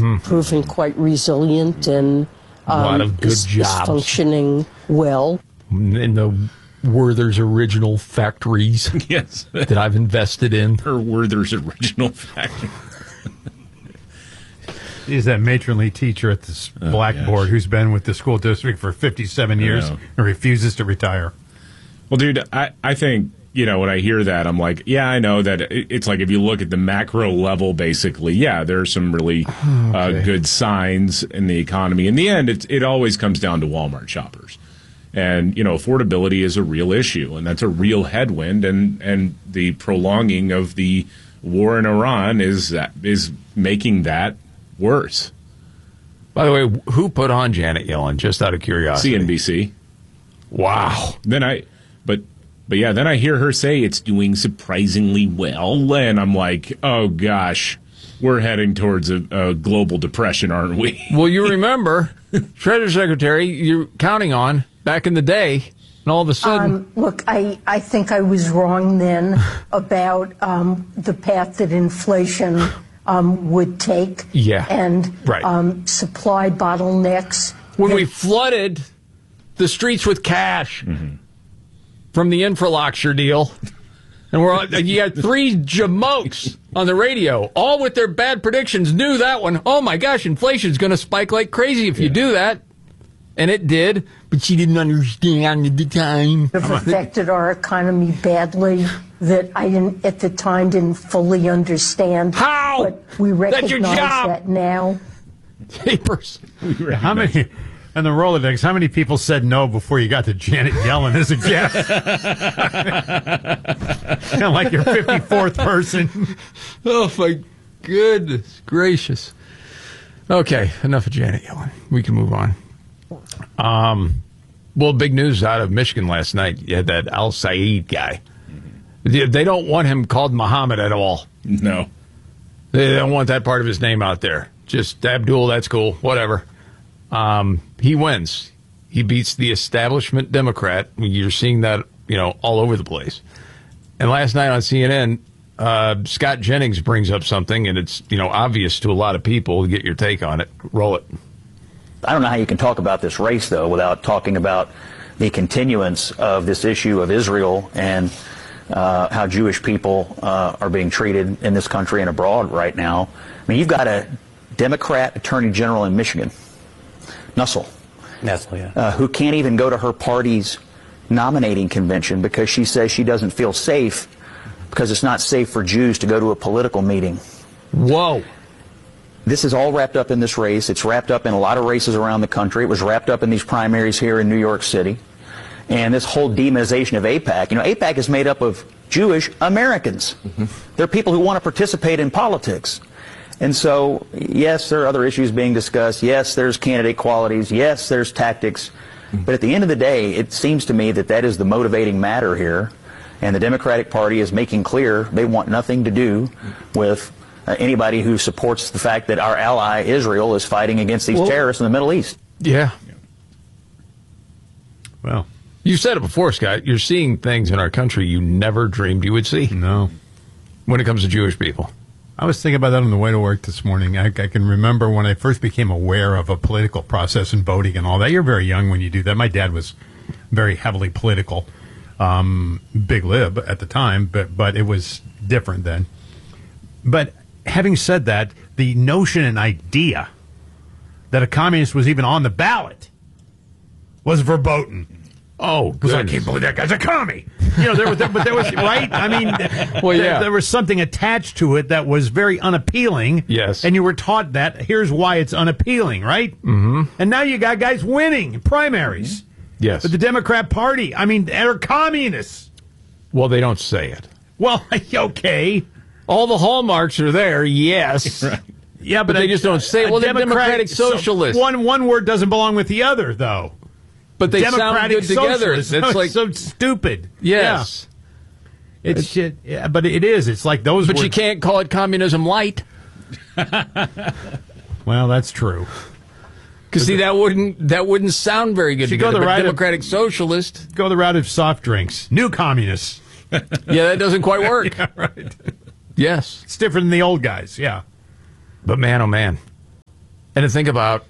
proven quite resilient and a lot of good is jobs. Functioning well. In the Werther's original factories yes. that I've invested in. Or Werther's original factory. Is that matronly teacher at this blackboard who's been with the school district for 57 years and refuses to retire. Well, dude, I think, when I hear that, I'm like, yeah, I know that it's like if you look at the macro level, basically, there are some really good signs in the economy. In the end, it always comes down to Walmart shoppers. And, affordability is a real issue, and that's a real headwind, and the prolonging of the war in Iran is making that worse. By the way, who put on Janet Yellen, just out of curiosity? CNBC. Wow. Then I hear her say it's doing surprisingly well, and I'm like, oh gosh, we're heading towards a global depression, aren't we? Well, you remember, Treasury Secretary, you're counting on back in the day, and all of a sudden... Look, I think I was wrong then about the path that inflation would take. Yeah, and right. Supply bottlenecks. When we flooded the streets with cash from the Infraluxor deal, and you had three jamokes on the radio, all with their bad predictions, knew that one. Oh my gosh, inflation's going to spike like crazy if you do that. And it did, but she didn't understand at the time. It affected our economy badly that I at the time didn't fully understand. How? But we recognize That's your job. that now. Papers. How many? And the Rolodex, how many people said no before you got to Janet Yellen as a guest? Kind of like your 54th person. Oh, my goodness gracious. Okay, enough of Janet Yellen. We can move on. Well, big news out of Michigan last night. You had that Al Saeed guy. They don't want him called Muhammad at all. No. They don't want that part of his name out there. Just Abdul, that's cool, whatever. He wins. He beats the establishment Democrat. You're seeing that, all over the place. And last night on CNN, Scott Jennings brings up something, and it's, obvious to a lot of people. Get your take on it. Roll it. I don't know how you can talk about this race, though, without talking about the continuance of this issue of Israel and how Jewish people are being treated in this country and abroad right now. I mean, you've got a Democrat Attorney General in Michigan, Nussel, who can't even go to her party's nominating convention because she says she doesn't feel safe because it's not safe for Jews to go to a political meeting. Whoa. This is all wrapped up in this race. It's wrapped up in a lot of races around the country. It was wrapped up in these primaries here in New York City. And this whole demonization of AIPAC. AIPAC is made up of Jewish Americans. They're people who want to participate in politics. And so, yes, there are other issues being discussed. Yes, there's candidate qualities. Yes, there's tactics. But at the end of the day, it seems to me that is the motivating matter here. And the Democratic Party is making clear they want nothing to do with anybody who supports the fact that our ally Israel is fighting against these terrorists in the Middle East. Yeah. Well, you said it before, Scott. You're seeing things in our country you never dreamed you would see. No. When it comes to Jewish people. I was thinking about that on the way to work this morning. I can remember when I first became aware of a political process and voting and all that. You're very young when you do that. My dad was very heavily political, big lib at the time, but it was different then. But having said that, the notion and idea that a communist was even on the ballot was verboten. Oh, because I can't believe that guy's a commie. There was right. I mean, well, yeah. There was something attached to it that was very unappealing. Yes, and you were taught that. Here's why it's unappealing, right? Mm-hmm. And now you got guys winning primaries. Yes, but the Democrat Party. I mean, they're communists. Well, they don't say it. Well, okay. All the hallmarks are there, yes. Right. Yeah, but they just don't say it. Well, they're Democratic Socialists. One word doesn't belong with the other, though. But they sound good together. It's so stupid. Yes. Yeah. It's shit. Yeah, but it is. It's like those But you can't call it communism light. Well, that's true. Because, see, that wouldn't sound very good together. Go the Democratic Socialist. Go the route of soft drinks. New communists. Yeah, that doesn't quite work. Yeah, right. Yes. It's different than the old guys, yeah. But man, oh man. And to think about,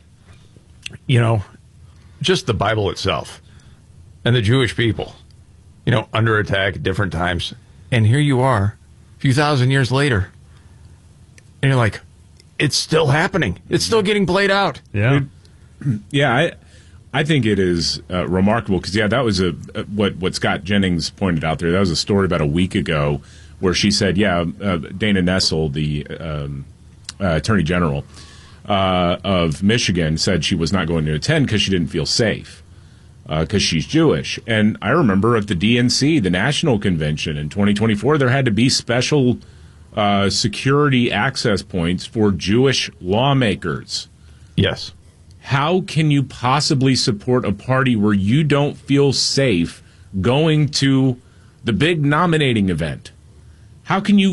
just the Bible itself and the Jewish people, under attack at different times. And here you are, a few thousand years later, and you're like, it's still happening. It's still getting played out. Yeah. Yeah, I think it is remarkable because, that was what Scott Jennings pointed out there. That was a story about a week ago where she said, Dana Nessel, the Attorney General of Michigan, said she was not going to attend because she didn't feel safe because she's Jewish. And I remember at the DNC, the National Convention in 2024, there had to be special security access points for Jewish lawmakers. Yes. How can you possibly support a party where you don't feel safe going to the big nominating event? How can you